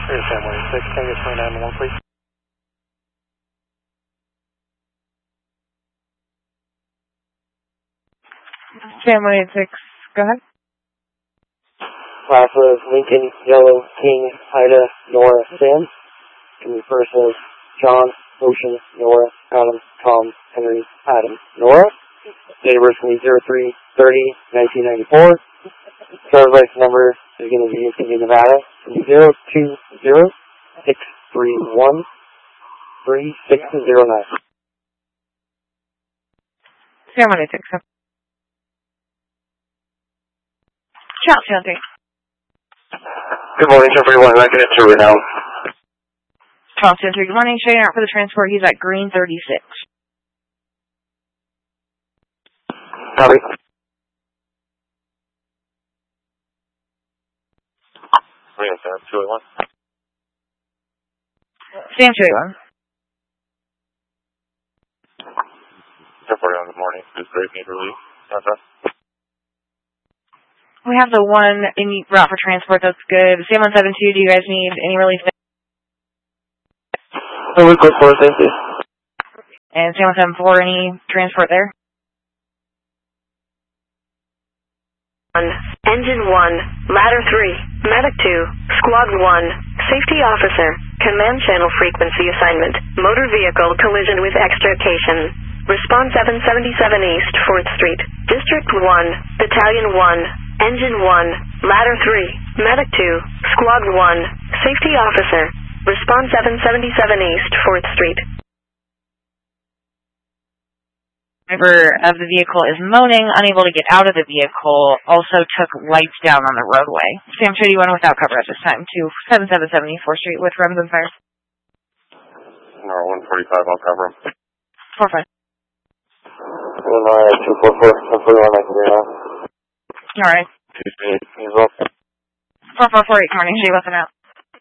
Here's Sam 186, can I get 29 please? Sam 186, go ahead. Class of Lincoln, Yellow, King, Ida, Nora, Sam. Can be first as John, Ocean, Nora, Adam, Tom, Henry, Adam, Nora. Date of birth is 03/30/1994. Driver's license number is going to be in City, Nevada. 020-631-3609. Sam 186, go. Charles 213. Good morning, 1041. I can enter right now. Charles 213, good morning. Showing out for the transport. He's at green 36. Copy. Sam 281. Sam 281. 1041, good morning. Who's Grave need relief? We have the one in route for transport. That's good. Sam 172, do you guys need any relief? No, we're good for it, thank you. And Sam 174, any transport there? Engine 1, Ladder 3, Medic 2, Squad 1, Safety Officer, Command Channel Frequency Assignment, Motor Vehicle Collision with Extrication. Response 777 East 4th Street, District 1, Battalion 1, Engine 1, Ladder 3, Medic 2, Squad 1, Safety Officer. Response 777 East 4th Street. Driver of the vehicle is moaning, unable to get out of the vehicle, also took lights down on the roadway. Sam 281 without cover at this time to 777 East 4th Street with runs and fires. No, 145, I'll cover him. 45. 244, 141, I can hear now. Alright. 4448, good morning. Jay, what's out?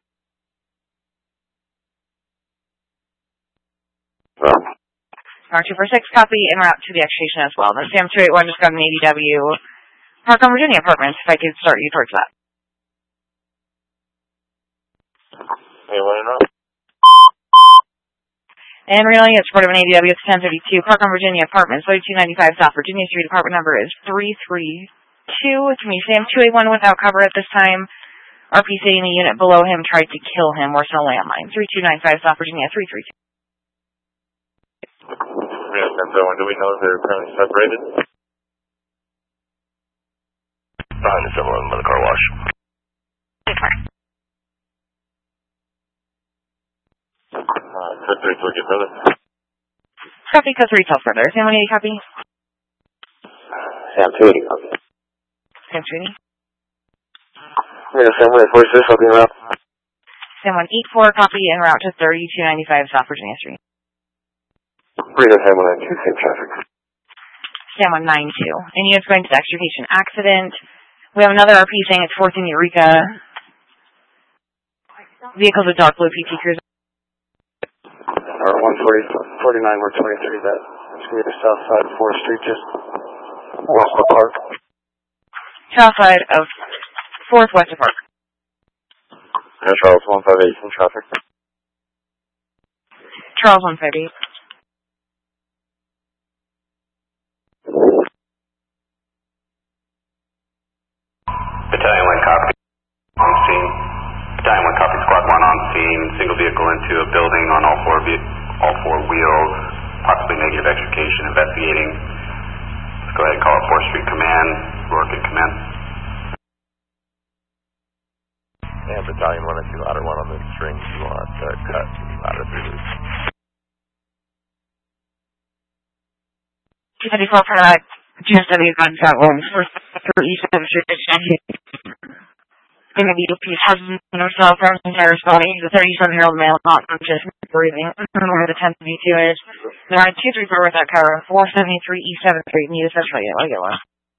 R246, copy, en route to the extrication as well. Then Sam 281 just got an ADW. Park on Virginia Apartments, if I could start you towards that. Hey, what in route? And really, it's part of an ADW, it's 1032. Park on Virginia Apartments, 3295 South Virginia Street. Apartment number is 332. It's me, Sam 281 without cover at this time. RPC in the unit below him tried to kill him. Worse than a landmine. 3295 South Virginia, 332. Yeah, so do we know if they're currently separated? Behind the 7-Eleven by the car wash. Code 3 till we get further. Copy, code 3 till further. Sam 180, copy. Sam 280, copy. Sam 280. Yeah, Sam 146, I'll be en route. Sam 184, copy, en route to 3295 South Virginia Street. Rita, Sam 192, same traffic. Sam 192. And units going to the extrication accident. We have another RP saying it's 4th in Eureka. Vehicles with dark blue PT Cruiser. Or 149, we're 23, that's going to be the south side of 4th Street, just west of Park. South side of 4th west of Park. Yeah, Charles 158 in traffic. Charles 158. Battalion 1 copy. On scene. Battalion 1 copy. Squad 1 on scene. Single vehicle into a building on all four wheels. Possibly negative extrication. Investigating. Let's go ahead and call it 4th Street Command. Rourke in command. And Battalion 1 and 2, ladder 1 on the string. You want to cut ladder 3 loose. 274 for that. GSW gunshot wounds for East of going to be a piece husband and herself from the entire body. The 37-year-old male not conscious, breathing. Where the 1072 is. There are 234 with that cover. 473 East 7th Street. Need a special yellow.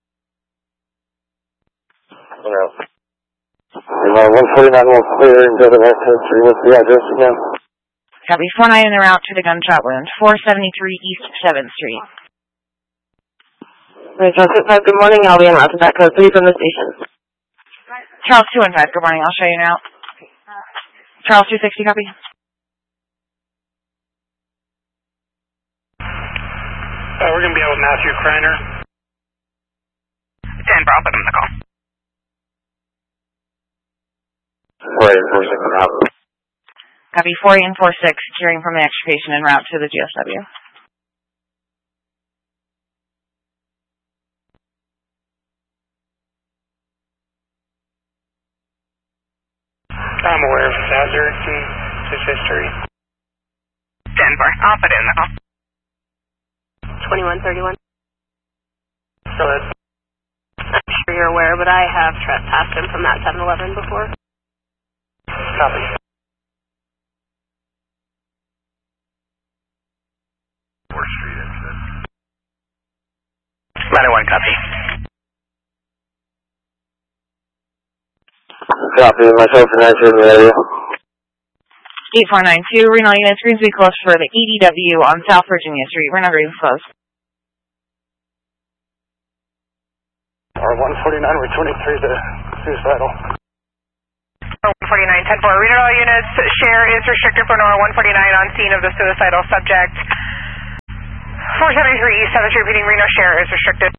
Yeah. 149 will clear into the rest of 3. What's the address again? Copy. 49 in the route to the gunshot wound. 473 East 7th Street. Good morning, I'll be en route to that code 3 from the station. Charles 215, good morning, I'll show you now. Charles 260, copy. We're going to be out with Matthew Kreiner. 10, I'll put him in the call. Right, 46 out. Copy 48 and 46, securing from the extrication en route to the GSW. I'm aware of his hazards and his history. 10-4, I'll put it in the call. 2131. Go ahead. I'm sure you're aware, but I have trespassed him from that 7-Eleven before. Copy. Street exit. Ladder 1, copy. Copy, myself and I in the area. 8492, Reno units, Greensby close for the EDW on South Virginia Street. Reno Greens close. R149, we're 23 to suicidal. 149, 10-4. Reno units, share is restricted for NORA 149 on scene of the suicidal subject. 473 East 7th Street, repeating Reno share is restricted.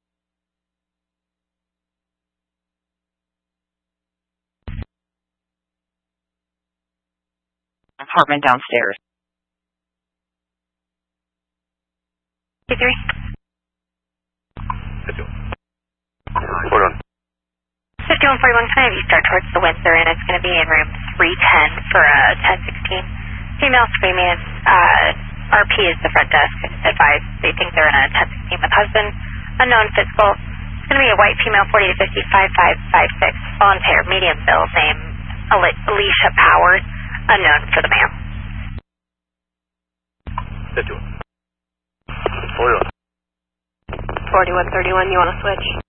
Apartment downstairs. 53. 41. 5141, can I have you start towards the Windsor, and it's going to be in room 310 for 1016. Female screaming, RP is the front desk. Advised they think they're in a 1016 with husband. Unknown physical. It's going to be a white female, 40 to 50, 5556. Volunteer, medium bill, name Alicia Powers. Unknown for the ma'am. 41. 4131, you want to switch?